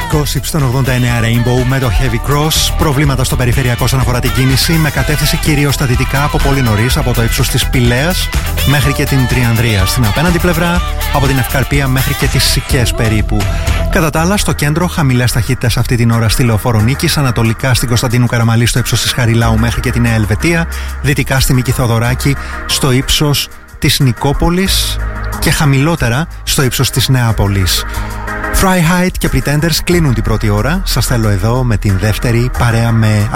Gossip στον 89 Rainbow με το Heavy Cross. Προβλήματα στο περιφερειακό όσον αφορά την κίνηση, με κατεύθυνση κυρίως στα δυτικά από πολύ νωρίς, από το ύψος της Πηλαίας μέχρι και την Τριανδρία. Στην απέναντι πλευρά, από την Ευκαρπία μέχρι και τις Σικές περίπου. Κατά τα άλλα, στο κέντρο, χαμηλές ταχύτητες αυτή την ώρα στη Λεωφόρο Νίκης, ανατολικά στην Κωνσταντίνου Καραμαλή στο ύψος της Χαριλάου μέχρι και τη Νέα Ελβετία, δυτικά στη Μίκη Θοδωράκη στο ύψος της Νικόπολης και χαμηλότερα στο ύψος της Νεάπολης. Fry Height και Pretenders κλείνουν την πρώτη ώρα. Σας θέλω εδώ με την δεύτερη, παρέα με